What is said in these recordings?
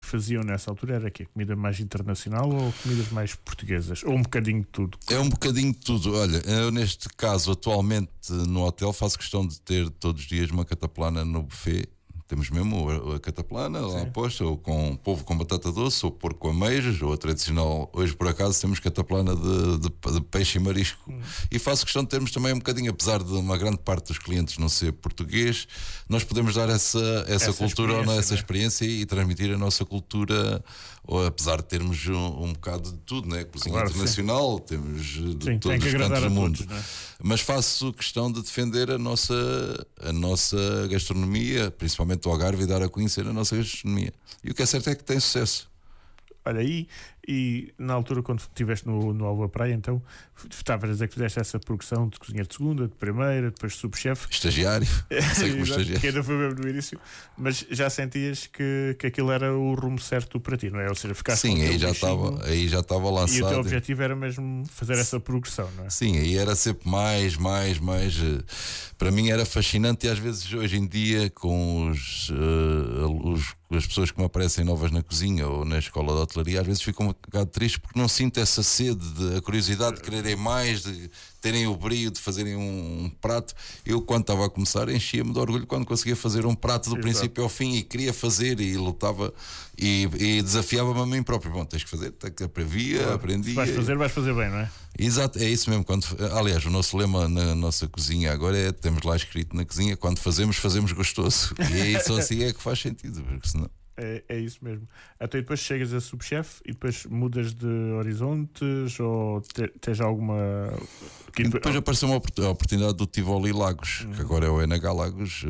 faziam nessa altura era quê? Comida mais internacional ou comidas mais portuguesas? Ou um bocadinho de tudo? É um bocadinho de tudo. Olha, eu neste caso, atualmente no hotel, faço questão de ter todos os dias uma cataplana no buffet. Temos mesmo a cataplana lá posta, ou com polvo com batata doce, ou porco com ameijos, ou a tradicional. Hoje, por acaso, temos cataplana de peixe e marisco. E faço questão de termos também um bocadinho, apesar de uma grande parte dos clientes não ser português, nós podemos dar essa cultura, essa experiência e transmitir a nossa cultura, ou apesar de termos um bocado de tudo, né? Cozinha internacional, temos de todos os cantos do mundo. Todos, né? Mas faço questão de defender a nossa gastronomia, principalmente do Algarve, e dar a conhecer a nossa gastronomia. E o que é certo é que tem sucesso. Olha, e na altura, quando estiveste no Alva Praia, então, estavas a dizer que fizeste essa progressão de cozinheiro de segunda, de primeira, depois de subchefe. Estagiário. Sei como estagiário. Que ainda foi mesmo no início. Mas já sentias que aquilo era o rumo certo para ti, não é? Ou seja, ficaste Sim, com aí já estava lançado. E o teu objetivo era mesmo fazer essa progressão, não é? Sim, aí era sempre mais. Para mim era fascinante, e às vezes hoje em dia, com as pessoas que me aparecem novas na cozinha ou na escola de hotelaria, às vezes fico um bocado triste porque não sinto essa sede, a curiosidade de quererem mais, de terem o brio de fazerem um prato. Eu, quando estava a começar, enchia-me de orgulho quando conseguia fazer um prato do princípio ao fim, e queria fazer e lutava e desafiava-me a mim próprio. Bom, tens que fazer, aprendia. Se vais fazer bem, não é? Exato, é isso mesmo. Aliás, o nosso lema na nossa cozinha agora é: temos lá escrito na cozinha, quando fazemos gostoso. E é isso assim é que faz sentido, porque senão... É isso mesmo. Até depois chegas a subchefe e depois mudas de horizontes, ou tens alguma... E depois apareceu uma oportunidade do Tivoli Lagos, que agora é o NH Lagos,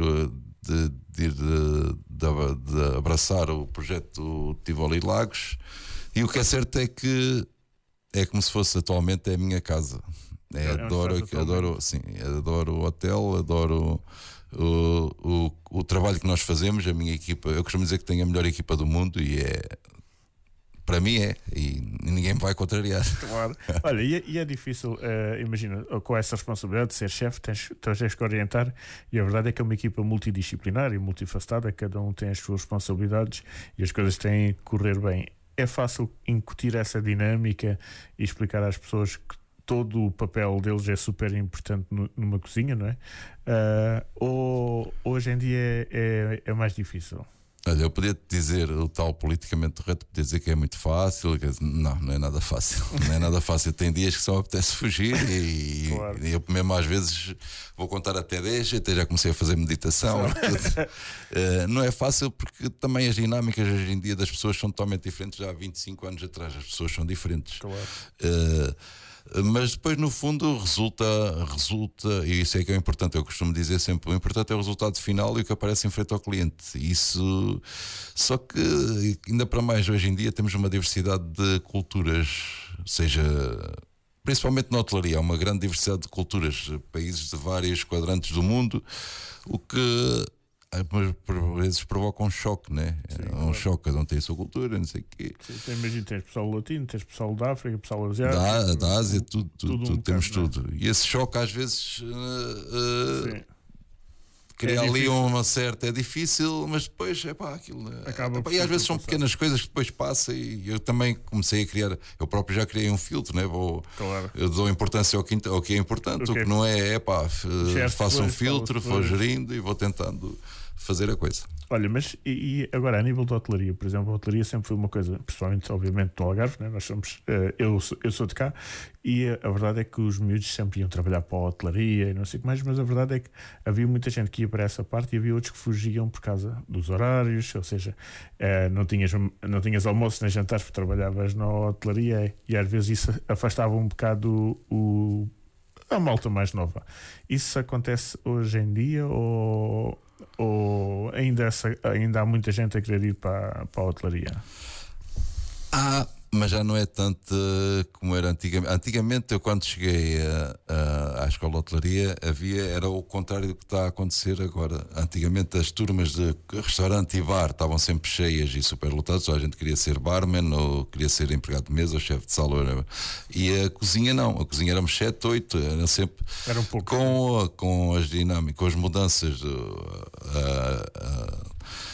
de abraçar o projeto do Tivoli Lagos. E o que é certo é que é como se fosse atualmente a minha casa. Adoro o hotel, adoro o trabalho que nós fazemos, a minha equipa. Eu costumo dizer que tenho a melhor equipa do mundo, e para mim e ninguém me vai contrariar. Claro. Olha, e é difícil, imagina, com essa responsabilidade de ser chefe, tens que orientar, e a verdade é que é uma equipa multidisciplinar e multifacetada, cada um tem as suas responsabilidades e as coisas têm que correr bem. É fácil incutir essa dinâmica e explicar às pessoas que todo o papel deles é super importante numa cozinha, não é? Ou hoje em dia é mais difícil? Olha, eu podia te dizer o tal politicamente correto, podia dizer que é muito fácil. Não é nada fácil. Não é nada fácil. Tem dias que só apetece fugir e, claro. Eu mesmo às vezes vou contar até 10, até já comecei a fazer meditação. Não é fácil, porque também as dinâmicas hoje em dia das pessoas são totalmente diferentes. Já há 25 anos atrás as pessoas são diferentes. Claro. Mas depois no fundo resulta, e isso é que é importante. Eu costumo dizer sempre: o importante é o resultado final e o que aparece em frente ao cliente. Isso, só que ainda para mais hoje em dia temos uma diversidade de culturas, seja principalmente na hotelaria, há uma grande diversidade de culturas, países de vários quadrantes do mundo, o que por vezes provoca um choque, né? Sim, choque, cada um tem a sua cultura, não sei o quê. Imagina, tens pessoal latino, tens pessoal da África, pessoal asiático, da Ásia, tudo temos bocado, tudo. E esse choque às vezes cria ali difícil. uma certa... É difícil, mas depois aquilo... E às vezes são pequenas coisas que depois passam, e eu também comecei a criar... Eu próprio já criei um filtro, né? Claro. Eu dou importância ao que é importante, o que não faço um filtro, vou gerindo e vou tentando fazer a coisa. Olha, mas e agora a nível da hotelaria, por exemplo, a hotelaria sempre foi uma coisa, principalmente obviamente no Algarve, né? Nós somos, eu sou de cá, e a verdade é que os miúdos sempre iam trabalhar para a hotelaria e não sei o que mais, mas a verdade é que havia muita gente que ia para essa parte e havia outros que fugiam por causa dos horários, ou seja, não tinhas almoço nem jantares porque trabalhavas na hotelaria, e às vezes isso afastava um bocado a malta mais nova. Isso acontece hoje em dia, ou ainda há muita gente a querer ir para a hotelaria? Mas já não é tanto como era antigamente. Antigamente, eu quando cheguei à escola de hotelaria, era o contrário do que está a acontecer agora. Antigamente as turmas de restaurante e bar estavam sempre cheias e super lotadas. Só a gente queria ser barman, ou queria ser empregado de mesa, ou chefe de sala. E a cozinha não. A cozinha éramos 7, 8, era sempre era um pouco com as dinâmicas, com as mudanças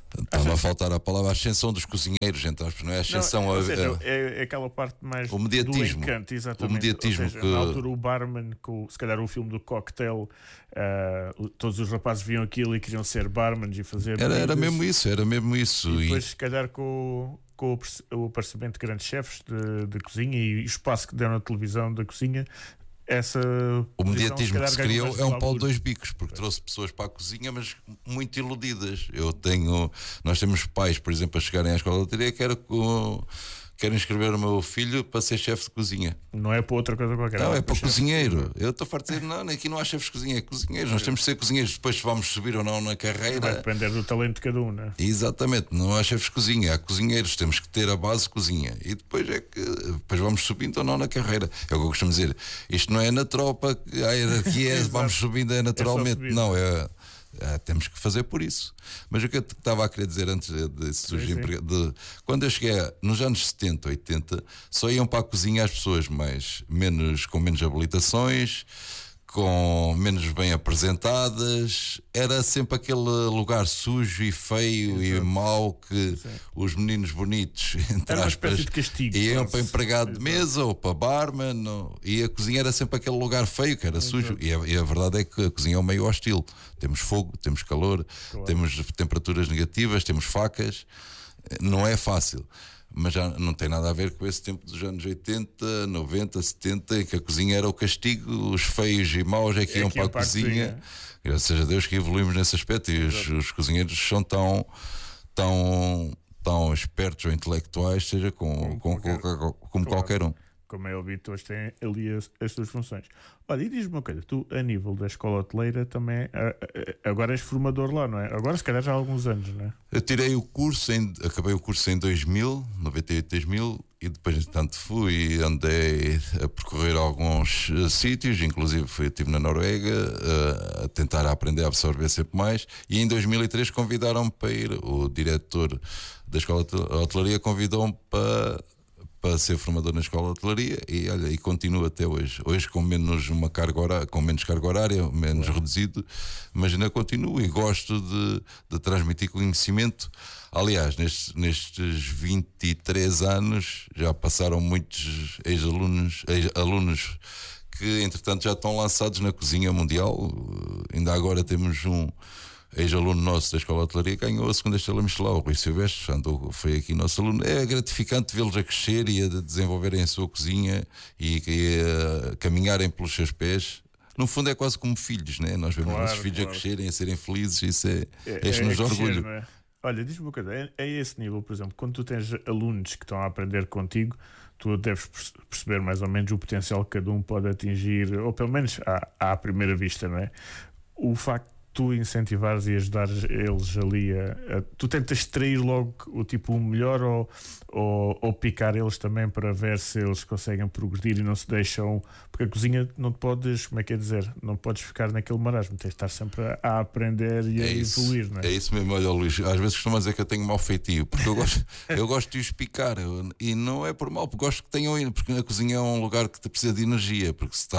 Está-me a faltar a palavra ascensão dos cozinheiros, então, não é ascensão. Não, ou seja, é aquela parte mais o mediatismo, do encanto, exatamente. o mediatismo, ou seja, na altura o barman, se calhar o filme do cocktail, todos os rapazes viam aquilo e queriam ser barmans e fazer. Era mesmo isso. E depois, se calhar, com o aparecimento de grandes chefes de cozinha e o espaço que deram na televisão da cozinha, o mediatismo que se criou é um pau de dois bicos, porque trouxe pessoas para a cozinha, mas muito iludidas. Nós temos pais, por exemplo, a chegarem à escola de hotelaria quero inscrever o meu filho para ser chefe de cozinha. Não é para outra coisa qualquer. Não, é para cozinheiro. Eu estou farto de dizer, não, aqui não há chefes de cozinha, é cozinheiros. Nós temos de ser cozinheiros. Depois, se vamos subir ou não na carreira, vai depender do talento de cada um, não é? Exatamente, não há chefes de cozinha, há cozinheiros. Temos que ter a base de cozinha e depois depois vamos subindo ou não na carreira. É o que eu costumo dizer. Isto não é na tropa, a hierarquia vamos subindo naturalmente. Não, temos que fazer por isso. Mas o que eu estava a querer dizer antes de surgir, quando eu cheguei nos anos 70, 80, só iam para a cozinha as pessoas com menos habilitações, com menos bem apresentadas. Era sempre aquele lugar sujo e feio e mau que os meninos bonitos, entre era uma aspas, espécie de castigo, iam para empregado de mesa ou para barman, e a cozinha era sempre aquele lugar feio que era sujo. E a verdade é que a cozinha é um meio hostil. Temos fogo, temos calor, temos temperaturas negativas, temos facas. Não é fácil. Mas já não tem nada a ver com esse tempo dos anos 80, 90, 70, em que a cozinha era o castigo, os feios e maus é que iam para a cozinha. Graças a Deus que evoluímos nesse aspecto, e os cozinheiros são tão espertos ou intelectuais, seja como qualquer um. Como é óbvio, todos têm ali as suas funções. Olha, e diz-me uma coisa, tu a nível da escola hoteleira também, agora és formador lá, não é? Agora se calhar já há alguns anos, não é? Eu tirei o curso, acabei o curso em 2000, 98, 2000, e depois entretanto andei a percorrer alguns sítios, inclusive estive na Noruega a tentar aprender a absorver sempre mais, e em 2003 convidaram-me para ir, o diretor da escola de hotelaria convidou-me para ser formador na escola de hotelaria e continuo até hoje. Hoje com menos carga horária, menos reduzido, mas ainda continuo e gosto de transmitir conhecimento. Aliás, nestes 23 anos já passaram muitos alunos que entretanto já estão lançados na cozinha mundial. Ainda agora temos um ex-aluno nosso da Escola de Hotelaria, ganhou a segunda estrela Michelin, o Rui Silvestre, foi aqui nosso aluno. É gratificante vê-los a crescer e a desenvolverem a sua cozinha e a caminharem pelos seus pés. No fundo é quase como filhos, né? Nós vemos nossos filhos a crescerem, a serem felizes, isso enche-nos orgulho. É? Olha, diz-me uma coisa, é esse nível, por exemplo, quando tu tens alunos que estão a aprender contigo, tu deves perceber mais ou menos o potencial que cada um pode atingir, ou pelo menos à primeira vista, não é? O facto tu incentivares e ajudares eles ali tu tentas extrair logo o melhor ou picar eles também para ver se eles conseguem progredir e não se deixam, porque a cozinha não te podes, como é que é dizer, não podes ficar naquele marasmo, tens de estar sempre a aprender e a evoluir, não é? É isso mesmo. Olha, Luís, às vezes costumo dizer que eu tenho mau feitio, porque eu gosto de os picar, e não é por mal, porque gosto que tenham, porque a cozinha é um lugar que te precisa de energia, porque se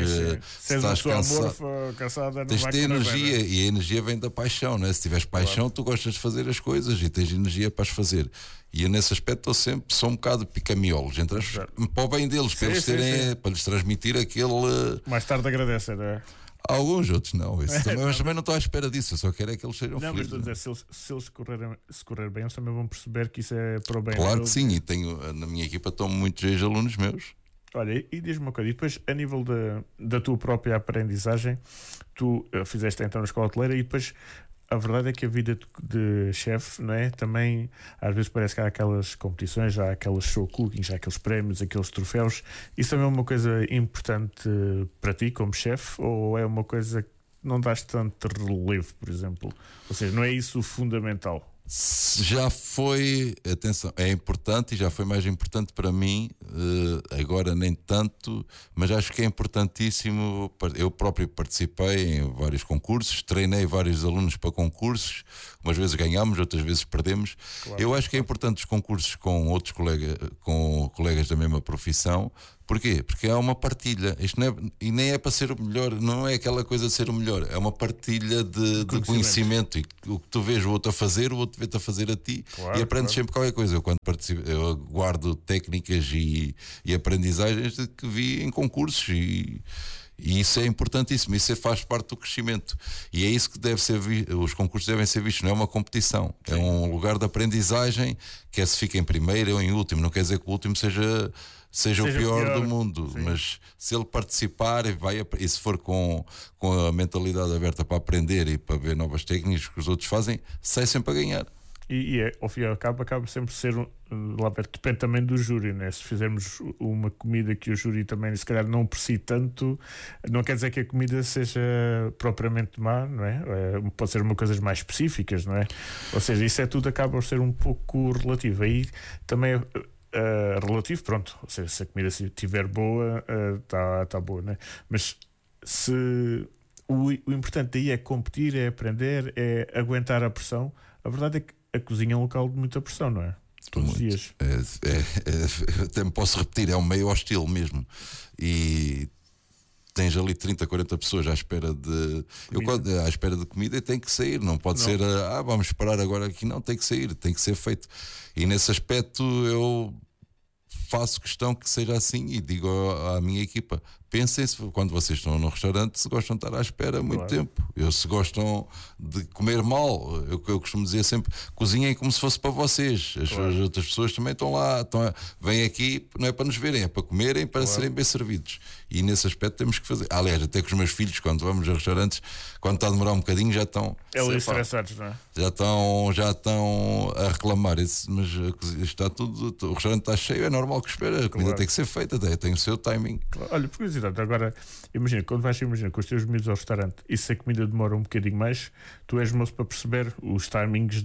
estás cansada, tens de ter energia, e a energia vem da paixão, né? Se tiveres paixão, tu gostas de fazer as coisas e tens energia para as fazer. E eu, nesse aspecto, sou um bocado picamiolos para o bem deles, para lhes transmitir aquele. Mais tarde agradecem, não é? Alguns, outros não. Mas também não estou à espera disso. Eu só quero é que eles sejam felizes. Mas estou a dizer, se eles correr bem, eles também vão perceber que isso é para o bem. Claro que sim, e tenho na minha equipa estão muitos ex-alunos meus. Olha, e diz-me uma coisa, e depois a nível da tua própria aprendizagem, tu fizeste então na escola hoteleira e depois a verdade é que a vida de chefe, não é? Também às vezes parece que há aquelas competições, há aquelas show cookings, há aqueles prémios, aqueles troféus. Isso também é uma coisa importante para ti como chefe ou é uma coisa que não dás tanto relevo, por exemplo? Ou seja, não é isso o fundamental? Já foi, atenção, é importante e já foi mais importante para mim, agora nem tanto, mas acho que é importantíssimo. Eu próprio participei em vários concursos, treinei vários alunos para concursos, umas vezes ganhamos, outras vezes perdemos. Claro. Eu acho que é importante os concursos com outros colegas da mesma profissão. Porquê? Porque há uma partilha. Isto não é, e nem é para ser o melhor, não é aquela coisa de ser o melhor, é uma partilha de conhecimento. E o que tu vês o outro a fazer, o outro vê-te a fazer a ti, Claro, e aprendes claro. sempre qualquer coisa. Eu, quando participo, eu guardo técnicas e aprendizagens que vi em concursos e isso é importantíssimo, isso faz parte do crescimento. E é isso que deve ser os concursos devem ser vistos, não é uma competição, é um lugar de aprendizagem, quer se fica em primeiro ou em último, não quer dizer que o último seja o pior do mundo, sim. Mas se ele participar e se for com a mentalidade aberta para aprender e para ver novas técnicas que os outros fazem, sai sempre a ganhar. E ao fim e ao cabo acaba sempre ser lá ver, depende também do júri, né? Se fizermos uma comida que o júri também se calhar não aprecie tanto, não quer dizer que a comida seja propriamente má, não é? Pode ser uma coisas mais específicas, não é? Ou seja, isso é tudo acaba por ser um pouco relativo. Aí também relativo, pronto, ou seja, se a comida estiver boa, está boa, né? Mas se o importante aí é competir, é aprender, é aguentar a pressão. A verdade é que a cozinha é um local de muita pressão, não é? Todos os dias. Até me posso repetir, é um meio hostil mesmo. E tens ali 30, 40 pessoas à espera de à espera de comida e tem que sair, não pode ser vamos esperar agora aqui, não, tem que sair, tem que ser feito. E nesse aspecto eu faço questão que seja assim e digo à minha equipa: pensem-se, quando vocês estão no restaurante, se gostam de estar à espera muito tempo. Se gostam de comer mal, eu costumo dizer sempre: cozinhem como se fosse para vocês. As outras pessoas também estão lá, vêm aqui, não é para nos verem, é para comerem, para serem bem servidos. E nesse aspecto temos que fazer. Aliás, até com os meus filhos, quando vamos a restaurantes, quando está a demorar um bocadinho, já estão estressados, não é? Já estão a reclamar. Mas está tudo, o restaurante está cheio, é normal que espera, a comida tem que ser feita, tem o seu timing. Claro. Olha, por curiosidade, agora imagina, quando vais com os teus miúdos ao restaurante e se a comida demora um bocadinho mais, tu és moço para perceber os timings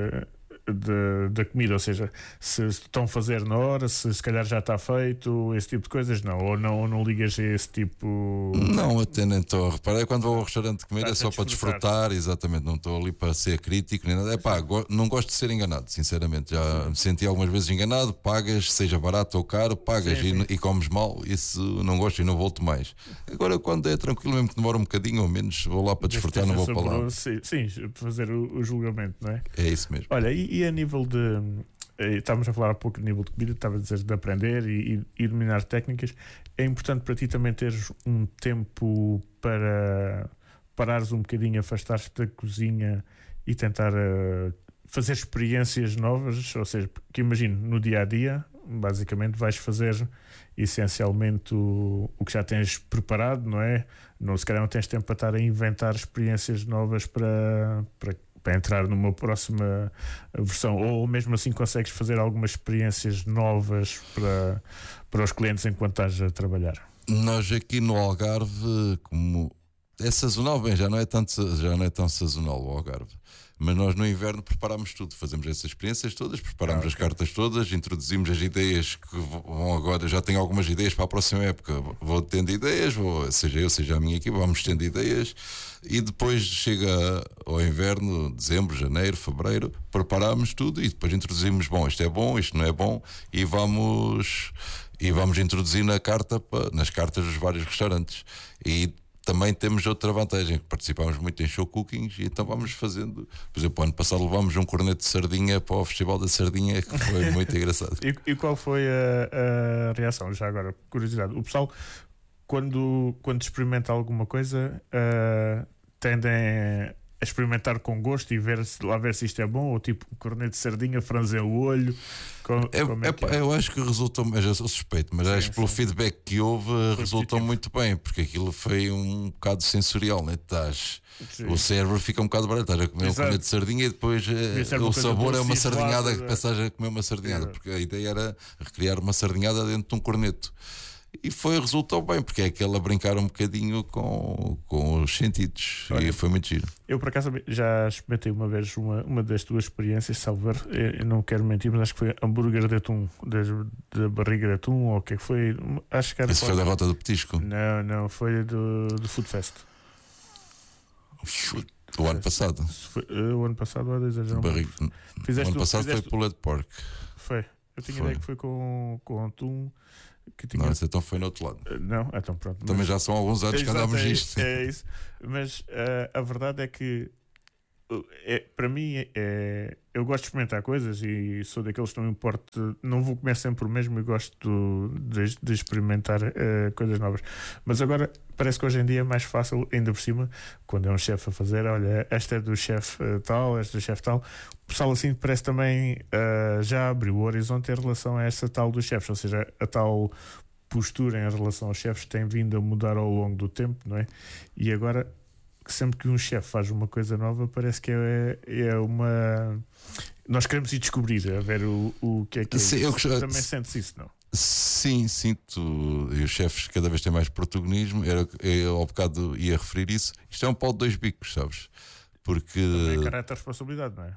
da comida, ou seja, se estão a fazer na hora, se calhar já está feito, esse tipo de coisas, não ligas a esse tipo. Não, até nem estou a reparar. Quando vou ao restaurante comer é só para desfrutar, exatamente, não estou ali para ser crítico nem nada. Não gosto de ser enganado, sinceramente. Já me senti algumas vezes enganado. Pagas, seja barato ou caro, pagas e comes mal. Isso não gosto e não volto mais. Agora, quando é tranquilo, mesmo que demora um bocadinho ou menos, vou lá para desfrutar, não vou para lá. Sim, fazer o julgamento, não é? É isso mesmo. Olha, e a nível de. Estávamos a falar há pouco de nível de comida, estava a dizer de aprender e dominar técnicas. É importante para ti também teres um tempo para parares um bocadinho, afastares-te da cozinha e tentar fazer experiências novas. Ou seja, porque imagino, no dia a dia, basicamente vais fazer essencialmente o que já tens preparado, não é? Se calhar não tens tempo para estar a inventar experiências novas para entrar numa próxima versão, ou mesmo assim consegues fazer algumas experiências novas para os clientes enquanto estás a trabalhar? Nós aqui no Algarve, como é sazonal, bem, já não é tão sazonal o Algarve, mas nós no inverno preparamos tudo, fazemos essas experiências todas, preparamos as cartas todas, introduzimos as ideias que vão agora. Já tenho algumas ideias para a próxima época, vou tendo ideias, seja eu, seja a minha equipe, vamos tendo ideias. E depois chega ao inverno, dezembro, janeiro, fevereiro, preparamos tudo e depois introduzimos: isto é bom, isto não é bom, e vamos introduzir nas cartas dos vários restaurantes. E também temos outra vantagem, que participamos muito em show cookings e então vamos fazendo. Por exemplo, ano passado levámos um corneto de sardinha para o Festival da Sardinha, que foi muito engraçado. E qual foi a reação? Já agora, curiosidade, o pessoal quando experimenta alguma coisa tendem a experimentar com gosto e ver se isto é bom, ou tipo corneto de sardinha, franzer o olho. Eu acho que resultou, mas eu sou suspeito, mas acho que pelo feedback que houve resultou muito bem, porque aquilo foi um bocado sensorial, né? O cérebro fica um bocado baralho, estás a comer um corneto de sardinha e depois o sabor é uma sardinhada, que pensas a comer uma sardinhada, porque a ideia era recriar uma sardinhada dentro de um corneto. E resultou bem, porque é aquela brincar um bocadinho com os sentidos. Olha, e foi muito giro. Eu por acaso já experimentei uma vez uma das tuas experiências, salvo ver, eu não quero mentir, mas acho que foi hambúrguer de atum, da barriga de atum, ou o que é que foi? Acho que era. Isso foi da Rota do Petisco? Não, foi do Food Fest. O ano passado? O ano passado, há 2 anos. O ano passado foi pulled pork. Foi. Eu tinha ideia que foi com atum. Não, esse então foi no outro lado. Não, então pronto. Também já são alguns anos que andámos nisto. É isso. Mas a verdade é que para mim, eu gosto de experimentar coisas e sou daqueles que não me importa, não vou comer sempre o mesmo e gosto de experimentar coisas novas. Mas agora parece que hoje em dia é mais fácil, ainda por cima, quando é um chefe a fazer, olha, esta é do chefe tal, esta é do chefe tal. O pessoal assim parece também já abriu o horizonte em relação a essa tal dos chefes, ou seja, a tal postura em relação aos chefes tem vindo a mudar ao longo do tempo, não é? E agora sempre que um chefe faz uma coisa nova, parece que é uma. Nós queremos ir descobrir, a ver o que é que é. Sim, também sentes isso, não? Sim, sinto. E os chefes cada vez têm mais protagonismo. Eu ao bocado ia referir isso. Isto é um pau de dois bicos, sabes? Porque. Também é caráter de responsabilidade, não é?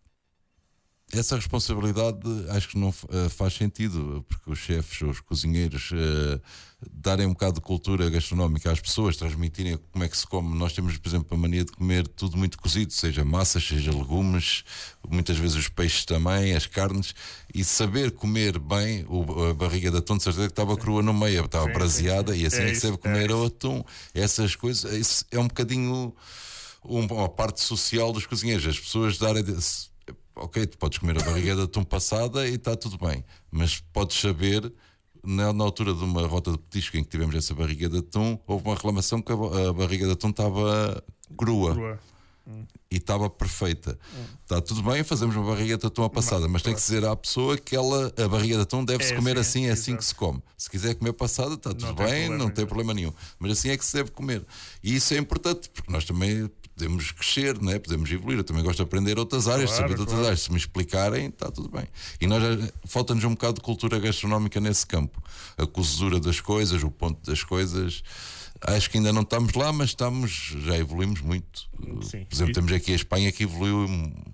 Essa responsabilidade acho que não faz sentido, porque os chefes, os cozinheiros, darem um bocado de cultura gastronómica às pessoas, transmitirem como é que se come. Nós temos, por exemplo, a mania de comer tudo muito cozido, seja massas, seja legumes, muitas vezes os peixes também, as carnes, e saber comer bem a barriga de atum, de certeza que estava crua no meio, estava braseada, e assim é que se deve comer o atum. Essas coisas, isso é um bocadinho uma parte social dos cozinheiros, as pessoas darem. Ok, tu podes comer a barriga de atum passada e está tudo bem, mas podes saber, na altura de uma rota de petisco em que tivemos essa barriga de atum, houve uma reclamação que a barriga de atum estava crua. E estava perfeita. Está tudo bem, fazemos uma barriga de atum a passada, mas tem que dizer à pessoa que a barriga de atum deve-se comer assim, é assim que se come. Se quiser comer passada, está tudo bem, não tem problema nenhum. Mas assim é que se deve comer. E isso é importante, porque nós também podemos crescer, né? Podemos evoluir. Eu também gosto de aprender outras áreas, saber de outras áreas. Se me explicarem, está tudo bem. E nós falta-nos um bocado de cultura gastronómica nesse campo. A cozedura das coisas, o ponto das coisas. Acho que ainda não estamos lá, mas já evoluímos muito. Sim. Por exemplo, temos aqui a Espanha que evoluiu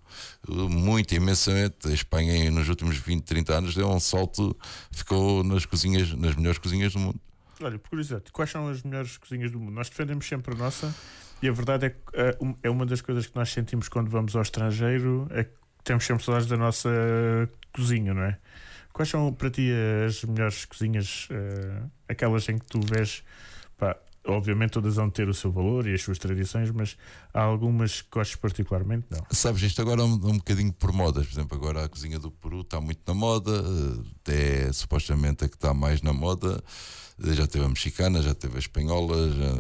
muito, imensamente. A Espanha, nos últimos 20, 30 anos, deu um salto, ficou nas melhores cozinhas do mundo. Olha, por curiosidade, quais são as melhores cozinhas do mundo? Nós defendemos sempre a nossa, e a verdade é que é uma das coisas que nós sentimos quando vamos ao estrangeiro, é que temos sempre saudades da nossa cozinha, não é? Quais são para ti as melhores cozinhas, aquelas em que tu vês, pá, obviamente todas vão ter o seu valor e as suas tradições, mas há algumas que gostes particularmente, não? Sabes, isto agora é um bocadinho por modas. Por exemplo, agora a cozinha do Peru está muito na moda, é supostamente a que está mais na moda. Já teve a mexicana, já teve a espanhola,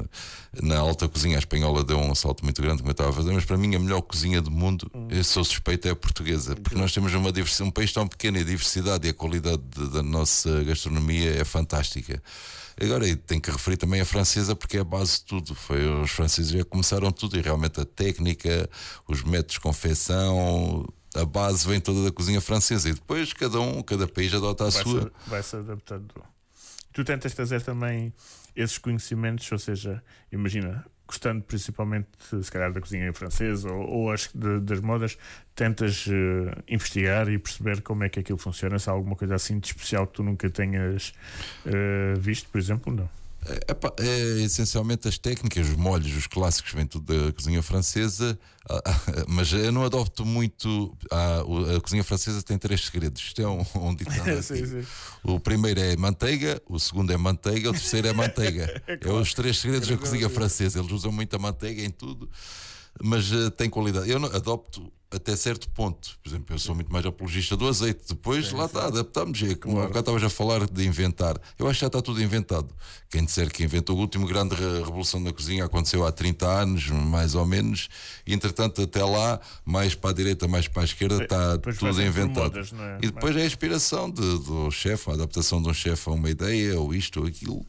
na alta cozinha a espanhola deu um salto muito grande, como eu estava a fazer, mas para mim a melhor cozinha do mundo, eu sou suspeito, é a portuguesa, porque nós temos uma diversidade, um país tão pequeno e a diversidade e a qualidade da nossa gastronomia é fantástica. Agora, tenho que referir também a francesa, porque é a base de tudo. Os franceses já começaram tudo, e realmente a técnica, os métodos de confecção, a base vem toda da cozinha francesa, e depois cada país adota a sua. Vai-se adaptando. Tu tentas trazer também esses conhecimentos, ou seja, imagina, gostando principalmente, se calhar, da cozinha francesa ou das modas, tentas investigar e perceber como é que aquilo funciona, se há alguma coisa assim de especial que tu nunca tenhas visto, por exemplo, não? É essencialmente as técnicas, os molhos, os clássicos, vem tudo da cozinha francesa, mas eu não adopto muito. A cozinha francesa tem 3 segredos. Isto é um ditado. Sim. O primeiro é manteiga, o segundo é manteiga, o terceiro é manteiga. É os 3 segredos da cozinha francesa. Eles usam muita manteiga em tudo, mas tem qualidade. Eu não adopto até certo ponto. Por exemplo, eu sou muito mais apologista do azeite. Depois lá está, adaptamos. Como há bocado estavas a falar de inventar. Eu acho que já está tudo inventado. Quem disser que inventou a última grande revolução da cozinha aconteceu há 30 anos, mais ou menos, e entretanto até lá, mais para a direita, mais para a esquerda, está tudo inventado. Modas, não é? E depois é a inspiração do chefe, a adaptação de um chefe a uma ideia, ou isto ou aquilo,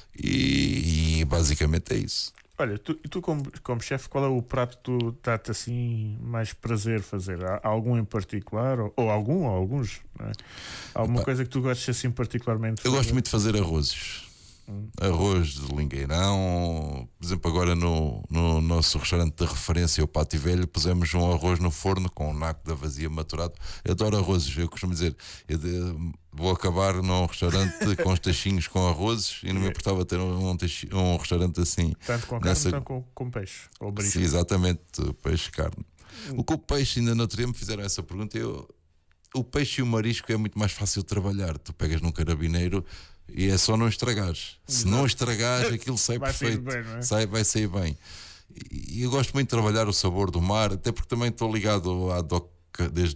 e basicamente é isso. Olha, tu como chefe, qual é o prato que tu dá-te assim mais prazer fazer? Há algum em particular? Ou alguns? Não é? Há alguma coisa que tu gostes assim particularmente de fazer? Eu gosto muito de fazer arrozes. Arroz de lingueirão. Por exemplo, agora no nosso restaurante de referência, o Pátio Velho, pusemos um arroz no forno com um naco da vazia maturado. Eu adoro arrozes. Eu costumo dizer, vou acabar num restaurante com os tachinhos com arrozes e não me importava ter um restaurante assim. Tanto com carne, tanto com peixe ou marisco. Sim, exatamente, peixe e carne. O que o peixe, ainda no outro dia me fizeram essa pergunta, o peixe e o marisco é muito mais fácil de trabalhar. Tu pegas num carabineiro e é só não estragares. Se não estragares, aquilo sai perfeito. Vai sair bem. E eu gosto muito de trabalhar o sabor do mar, até porque também estou ligado à DOCA desde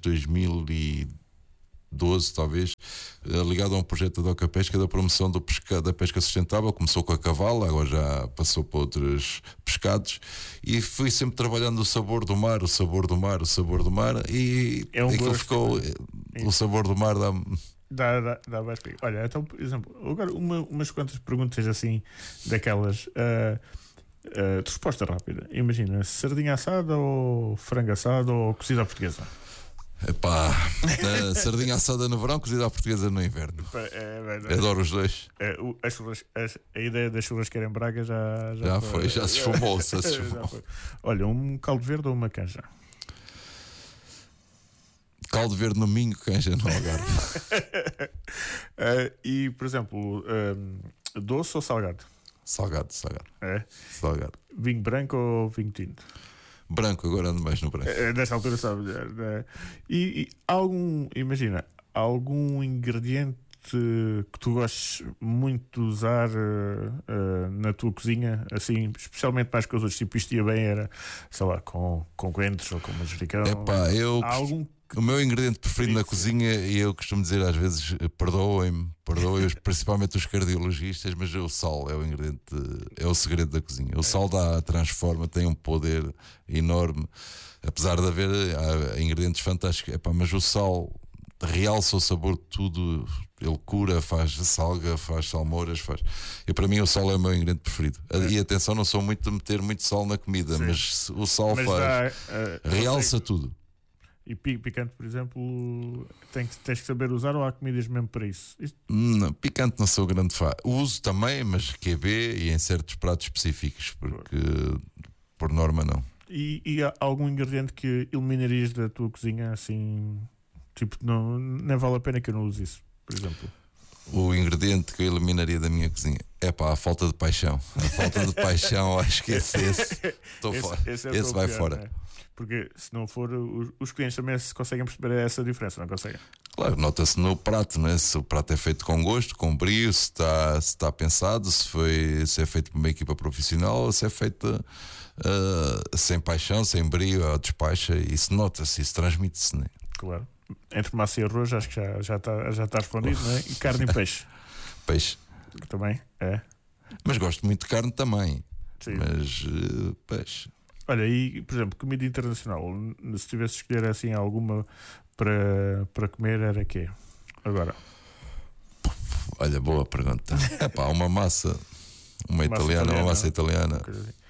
2012, talvez, ligado a um projeto da DOCA Pesca da promoção da pesca sustentável. Começou com a cavala, agora já passou para outros pescados, e fui sempre trabalhando o sabor do mar, o sabor do mar, o sabor do mar, e aquilo ficou. O sabor do mar dá mais perigo. Olha, então, por exemplo, agora umas quantas perguntas assim, daquelas de resposta rápida. Imagina, sardinha assada ou frango assado ou cozida à portuguesa? Epá, sardinha assada no verão, cozida à portuguesa no inverno. Adoro os dois. A ideia da churrasqueira em Braga já foi, já se esfumou. Olha, um caldo verde ou uma canja? Caldo verde no Minho, canja no Algarve. E, por exemplo, doce ou salgado? Salgado. É? Salgado. Vinho branco ou vinho tinto? Branco, agora ando mais no branco. Nessa altura, sabe? E imagina, algum ingrediente que tu gostes muito de usar na tua cozinha, assim, especialmente mais que os outros, tipo isto ia bem, era, sei lá, com coentros ou com manjericão? Epá, o meu ingrediente preferido na cozinha, e eu costumo dizer às vezes, perdoem-me, principalmente os cardiologistas, mas o sal é o ingrediente, é o segredo da cozinha. O sal transforma, tem um poder enorme, apesar de haver ingredientes fantásticos. Epá, mas o sal realça o sabor de tudo, ele cura, faz salga, faz salmouras, faz. E para mim o sal é o meu ingrediente preferido. E atenção, não sou muito de meter muito sal na comida, mas o sal realça tudo. E picante, por exemplo, tens que saber usar, ou há comidas mesmo para isso? Não, picante não sou grande fã. Uso também, mas QB e em certos pratos específicos, porque por norma não. E há algum ingrediente que eliminarias da tua cozinha, assim, tipo, nem vale a pena que eu não use isso, por exemplo? O ingrediente que eu eliminaria da minha cozinha é a falta de paixão. A falta de paixão, acho que esse estou fora. Esse vai fora. Né? Porque se não for, os clientes também se conseguem perceber essa diferença, não conseguem? Claro, nota-se no prato, né? Se o prato é feito com gosto, com brio, se está pensado, se é feito por uma equipa profissional, ou se é feito sem paixão, sem brio, despacha, isso nota-se, isso transmite-se, né? Claro. Entre massa e arroz, acho que já está respondido, não é? E carne e peixe. Peixe. Também, é. Mas gosto muito de carne também. Sim. Mas peixe. Olha, e por exemplo, comida internacional, se tivesse de escolher assim alguma para comer, era quê? Agora. Olha, boa pergunta. Uma massa, uma massa italiana.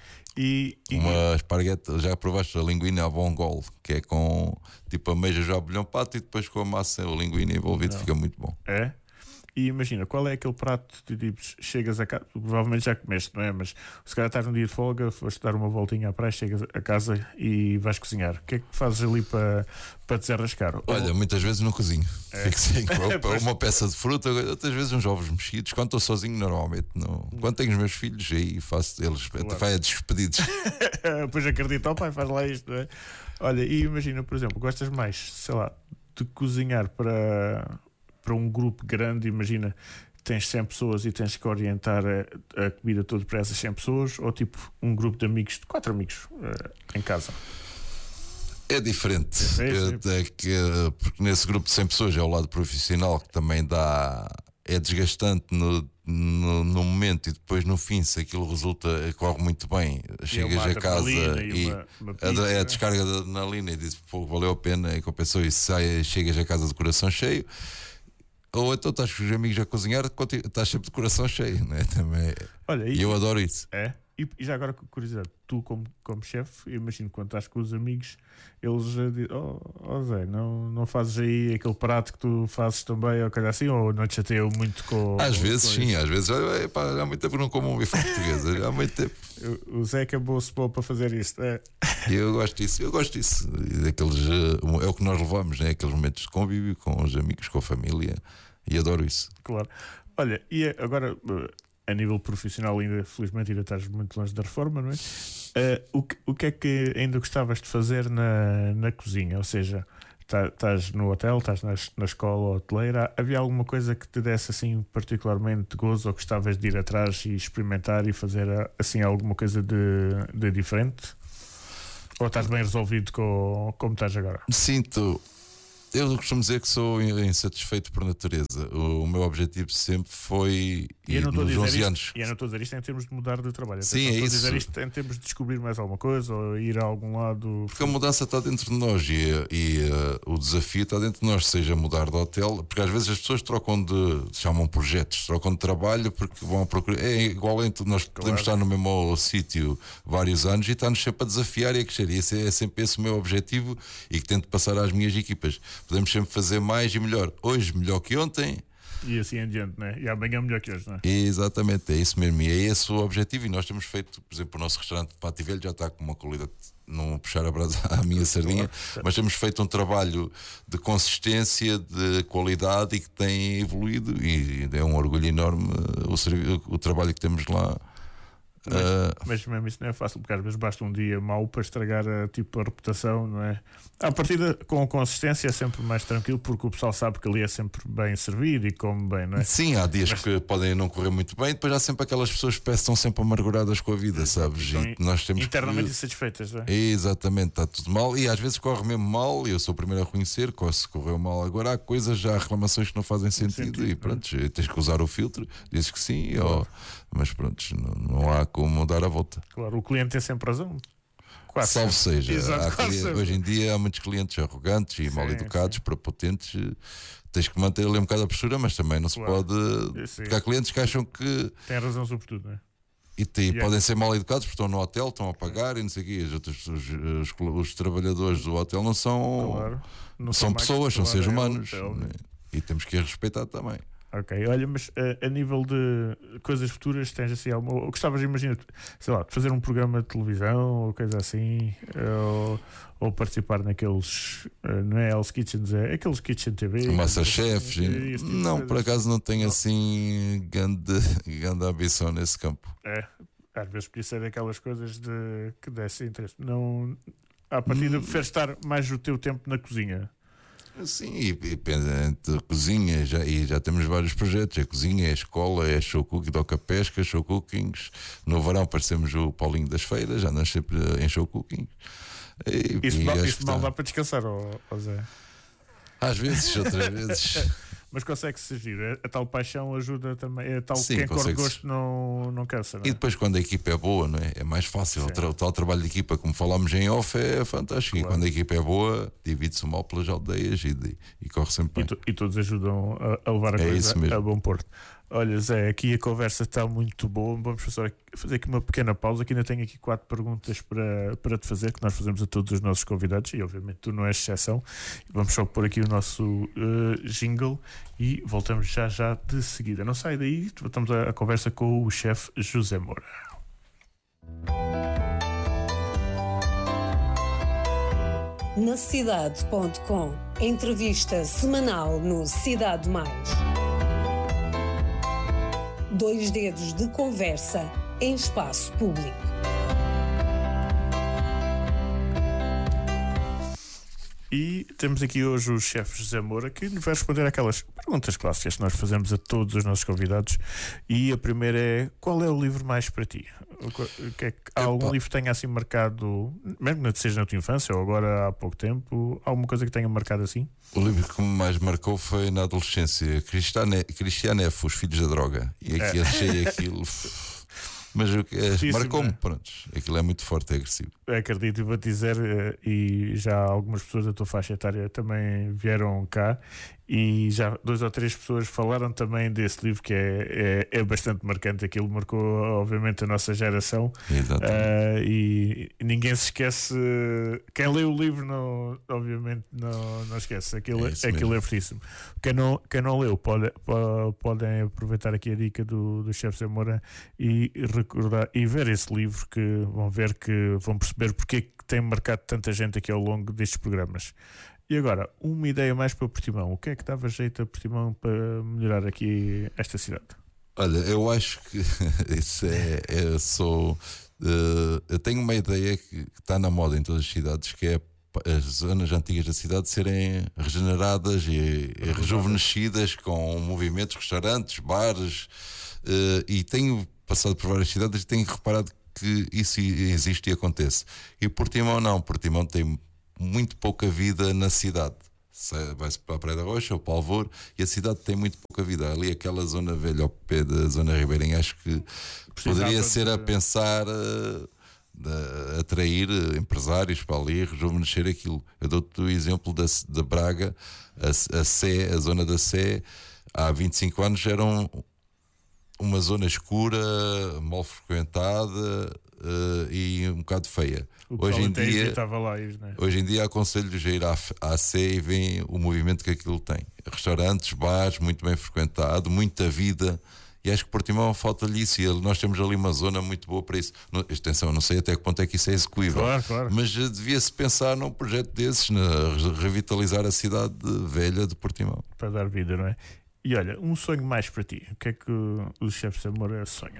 Uma espargueta, já provaste a linguine à vongole, que é com tipo ameijas ao bolhão pato e depois com a massa, o linguine envolvido, fica muito bom. É? E imagina, qual é aquele prato de tipo, chegas a casa, provavelmente já comeste, não é? Mas se calhar estás num dia de folga, foste dar uma voltinha à praia, chegas a casa e vais cozinhar. O que é que fazes ali para desenrascar? Olha, muitas vezes não cozinho. Fico sem uma peça de fruta, outras vezes uns ovos mexidos. Quando estou sozinho, normalmente não. Quando tenho os meus filhos, aí faço eles, vai a despedidos. Pois acredito, pai, faz lá isto, não é? Olha, e imagina, por exemplo, gostas mais, sei lá, de cozinhar para um grupo grande, imagina, tens 100 pessoas e tens que orientar a comida toda para essas 100 pessoas, ou tipo um grupo de amigos, de 4 amigos em casa? É diferente, porque nesse grupo de 100 pessoas é o lado profissional que também é desgastante no momento, e depois no fim, se aquilo corre muito bem, chegas a casa e a descarga da adrenalina e dizes, pô, valeu a pena e compensou, e chegas a casa de coração cheio. Ou então estás com os amigos a cozinhar, estás sempre de coração cheio, né? Também. Olha, e eu adoro isso. É? E já agora, curiosidade, tu como chefe, imagino quando estás com os amigos, eles dizem, Zé, não fazes aí aquele prato que tu fazes também, ou coisa assim, ou não te chateiam muito com. Às vezes sim, às vezes, há muito tempo não como um bife português, há muito tempo. O Zé acabou-se bom para fazer isto, é? Eu gosto disso. É o que nós levamos, né? Aqueles momentos de convívio com os amigos, com a família, e adoro isso. Claro. Olha, e agora, a nível profissional, felizmente ainda estás muito longe da reforma, não é? O que é que ainda gostavas de fazer na cozinha? Ou seja, estás no hotel, estás na escola hoteleira, havia alguma coisa que te desse assim particularmente gozo ou gostavas de ir atrás e experimentar e fazer assim alguma coisa de diferente? Ou estás bem resolvido com como estás agora? Sinto. Eu costumo dizer que sou insatisfeito por natureza. O meu objetivo sempre foi ir nos 11 anos. E eu não estou a dizer isto em termos de mudar de trabalho. Sim, é isso. Estou a dizer isto em termos de descobrir mais alguma coisa ou ir a algum lado. Porque a mudança está dentro de nós e o desafio está dentro de nós, seja mudar de hotel, porque às vezes as pessoas chamam projetos, trocam de trabalho porque vão procurar. É igual entre nós podemos estar no mesmo sítio vários anos e está-nos sempre a desafiar e a crescer. E esse é sempre esse o meu objetivo e que tento passar às minhas equipas. Podemos sempre fazer mais e melhor. Hoje melhor que ontem. E assim em diante, né? E amanhã melhor que hoje, não é? Exatamente, é isso mesmo. E é esse o objetivo. E nós temos feito, por exemplo, o nosso restaurante de Pato Velho já está com uma qualidade, não puxar a brasa à minha sardinha, mas temos feito um trabalho de consistência, de qualidade e que tem evoluído. E é um orgulho enorme o trabalho que temos lá. Mas mesmo isso não é fácil, porque às vezes basta um dia mau para estragar a reputação, não é? À partida, com consistência é sempre mais tranquilo, porque o pessoal sabe que ali é sempre bem servido e come bem, não é? Sim, há dias que podem não correr muito bem, depois há sempre aquelas pessoas que estão sempre amarguradas com a vida, sabes? Então, e nós temos internamente insatisfeitas, não é? Exatamente, está tudo mal e às vezes corre mesmo mal, e eu sou o primeiro a reconhecer que se correu mal. Agora há coisas, já há reclamações que não fazem sentido e pronto, tens que usar o filtro, dizes que sim, mas pronto, não há como dar a volta. Claro, o cliente tem sempre razão. Quase Salve seja. Exato, hoje em dia há muitos clientes arrogantes e mal educados, prepotentes. Tens que manter ali um bocado a postura, mas também não se pode. Porque há clientes que acham que. Tem razão sobre tudo, não é? E podem ser mal educados porque estão no hotel, estão a pagar e não sei o quê. Os trabalhadores do hotel não são. Claro, não são pessoas, são seres humanos. Né? E temos que as respeitar também. Ok, olha, mas a nível de coisas futuras, tens assim alguma. Gostavas, imagina, sei lá, de fazer um programa de televisão ou coisa assim, ou participar naqueles, não é Hell's Kitchens, é aqueles Kitchen TV. Masterchef. Tipo não, por acaso não tenho assim grande ambição nesse campo. Às vezes podia ser daquelas coisas que desse interesse. Não, à partida, preferes estar mais o teu tempo na cozinha. Sim, e entre cozinha já temos vários projetos. É cozinha, é escola, é show cooking, toca pesca, show cookings. No verão parecemos o Paulinho das feiras, andamos sempre em show cooking. Isso mal dá para descansar, Zé. Às vezes, outras vezes. Mas consegue-se agir. A tal paixão ajuda também. É tal Sim, quem corre gosto não cansa. Não é? E depois, quando a equipa é boa, não é? É mais fácil. O tal trabalho de equipa, como falámos em off, é fantástico. Claro. E quando a equipa é boa, divide-se o mal pelas aldeias e corre sempre bem. E todos ajudam a levar a coisa a bom porto. Olha, Zé, aqui a conversa está muito boa. Vamos fazer aqui uma pequena pausa, que ainda tenho aqui 4 perguntas para te fazer, que nós fazemos a todos os nossos convidados, e obviamente tu não és exceção. Vamos só pôr aqui o nosso jingle e voltamos já de seguida. Não sai daí, voltamos a conversa com o chefe José Moura. Nacidade.com. Entrevista semanal no Cidade Mais. 2 dedos de conversa em espaço público. E temos aqui hoje o chefe José Moura, que nos vai responder aquelas perguntas clássicas que nós fazemos a todos os nossos convidados. E a primeira é: qual é o livro mais para ti? Há algum livro que tenha assim marcado, mesmo que seja na tua infância ou agora há pouco tempo, alguma coisa que tenha marcado assim? O livro que me mais marcou foi na adolescência, Cristian F., Os Filhos da Droga. E aqui achei aquilo. Mas marcou-me, pronto. Aquilo é muito forte, é agressivo. Acredito, e vou-te dizer, e já algumas pessoas da tua faixa etária também vieram cá, e já 2 ou 3 pessoas falaram também desse livro, que é bastante marcante. Aquilo marcou obviamente a nossa geração, e ninguém se esquece. Quem lê o livro obviamente não esquece. Aquilo é fortíssimo. Quem não leu podem aproveitar aqui a dica do chefe Zé Moura e recordar e ver esse livro, que vão perceber porque é que tem marcado tanta gente aqui ao longo destes programas. E agora, uma ideia mais para Portimão. O que é que dava jeito a Portimão para melhorar aqui esta cidade? Olha, eu acho que isso eu tenho uma ideia que está na moda em todas as cidades, que é as zonas antigas da cidade serem regeneradas e rejuvenescidas com movimentos, restaurantes, bares, e tenho passado por várias cidades e tenho reparado que isso existe e acontece. E Portimão não, Portimão tem muito pouca vida na cidade. Vai-se para a Praia da Rocha ou para o Alvor e a cidade tem muito pouca vida. Ali aquela zona velha ao pé da zona ribeirinha, acho que poderia ser a pensar de atrair empresários para ali, rejuvenescer aquilo. Eu dou-te o exemplo da Braga, a Sé, a zona da Sé, há 25 anos era uma zona escura, mal frequentada e um bocado feia. Hoje em dia aconselho-lhes a ir à Sé e veem o movimento que aquilo tem. Restaurantes, bares, muito bem frequentado, muita vida. E acho que Portimão falta-lhe isso. E nós temos ali uma zona muito boa para isso. Atenção, não sei até que ponto é que isso é execuível. Claro. Mas devia-se pensar num projeto desses, revitalizar a cidade velha de Portimão. Para dar vida, não é? E olha, um sonho mais para ti. O que é que o chefe Samora sonha?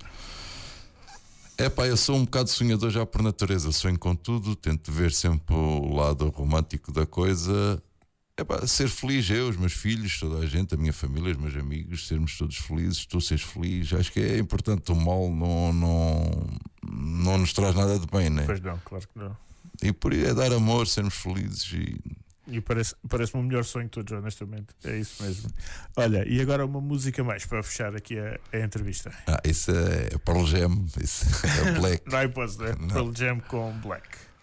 Eu sou um bocado sonhador já por natureza. Sonho com tudo, tento ver sempre o lado romântico da coisa. Ser feliz, eu, os meus filhos, toda a gente, a minha família, os meus amigos, sermos todos felizes, tu seres feliz. Acho que é importante. O mal não nos traz nada de bem, né? Pois não, claro que não. E por aí é dar amor, sermos felizes e parece-me o melhor sonho de todos, honestamente. É isso mesmo. Olha, e agora uma música mais para fechar aqui a entrevista. Isso é Pearl Jam, isso é Black. Não é hipótese, né? Pearl Jam com Black.